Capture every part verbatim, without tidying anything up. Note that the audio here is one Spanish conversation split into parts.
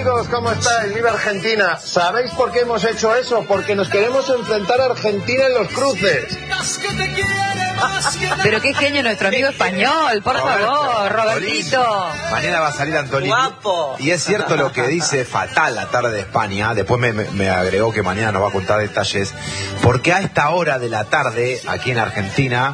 amigos? ¿Cómo estáis? ¡Viva Argentina! ¿Sabéis por qué hemos hecho eso? Porque nos queremos enfrentar a Argentina en los cruces. Pero qué genio nuestro amigo español, por Roberto, favor, Robertito. Mañana va a salir Antolini. Guapo. Y es cierto lo que dice Fatal la tarde de España. Después me, me, me agregó que mañana nos va a contar detalles. Porque a esta hora de la tarde, aquí en Argentina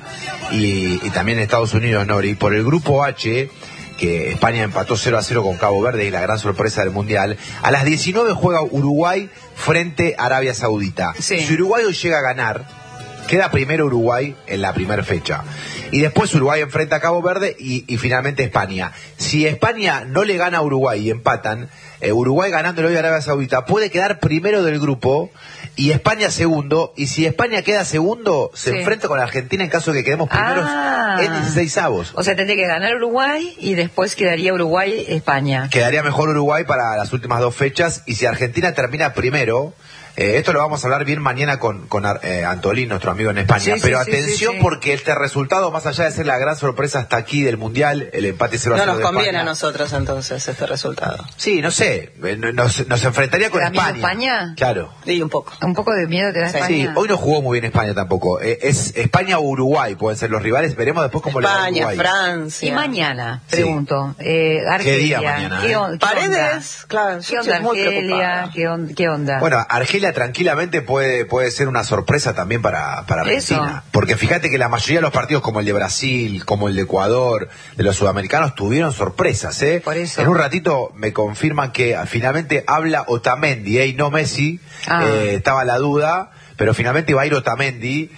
y, y también en Estados Unidos, Nori, por el grupo H, que España empató cero a cero con Cabo Verde y la gran sorpresa del Mundial, a las diecinueve juega Uruguay frente a Arabia Saudita. Sí. Si Uruguay hoy llega a ganar, queda primero Uruguay en la primera fecha. Y después Uruguay enfrenta a Cabo Verde y, y finalmente España. Si España no le gana a Uruguay y empatan, eh, Uruguay ganándole hoy a Arabia Saudita puede quedar primero del grupo y España segundo. Y si España queda segundo, se Sí. enfrenta con Argentina en caso de que quedemos primeros Ah. en dieciseisavos. O sea, tendría que ganar Uruguay y después quedaría Uruguay-España. Quedaría mejor Uruguay para las últimas dos fechas. Y si Argentina termina primero, eh, esto lo vamos a hablar bien mañana con, con eh, Antolín, nuestro amigo en España. Sí, sí, Pero sí, atención, sí, sí. porque este resultado, más allá de ser la gran sorpresa hasta aquí del Mundial, el empate cero a No cero nos de conviene España. a nosotros entonces este resultado. Sí, no sé, eh, nos, nos enfrentaría con ¿Pero amigo España. España? Claro. Y un poco. Un poco de miedo te da Sí. España. Sí, hoy no jugó muy bien España tampoco. Eh, es España o Uruguay pueden ser los rivales. Veremos después cómo le va a España, Uruguay. Francia. Y mañana, Sí. pregunto, eh, Argelia, día mañana, ¿qué, eh? on- qué Paredes, onda? claro, ¿Qué yo onda estoy muy Argelia? preocupada. ¿Qué, on- ¿Qué onda? Bueno, Argelia tranquilamente puede puede ser una sorpresa también para, para Argentina. Eso. Porque fíjate que la mayoría de los partidos, como el de Brasil, como el de Ecuador, de los sudamericanos, tuvieron sorpresas, ¿eh? Por eso. En un ratito me confirman que finalmente habla Otamendi, ¿eh? Y no Messi. Ah. Eh, estaba la duda, pero finalmente va a ir Otamendi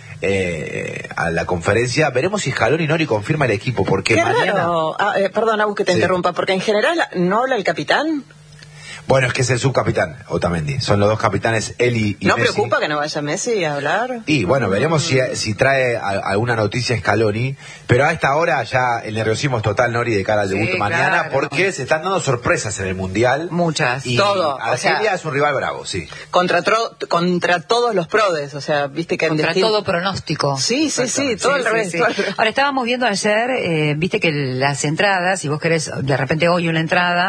eh, a la conferencia. Veremos si Scaloni Nori confirma el equipo, porque Qué mañana... raro. Ah, eh, perdón, Agus, que te Sí. interrumpa, porque en general no habla el capitán. Bueno, es que es el subcapitán, Otamendi. Son los dos capitanes, él y, y ¿No Messi. preocupa que no vaya Messi a hablar? Y bueno, veremos si, si trae a- alguna noticia Scaloni, pero a esta hora ya el nerviosismo es total, Nori, de cara al Sí, debut mañana, claro. porque se están dando sorpresas en el Mundial. Muchas. Y Todo, o Argelia sea- es un rival bravo, sí. Contra, tro- contra todos los prodes, o sea, viste que en Contra distin- todo pronóstico. Sí, sí, sí, todo Sí, al sí, revés. sí. todo al revés. Ahora, estábamos viendo ayer, eh, viste que las entradas, si vos querés de repente hoy una entrada,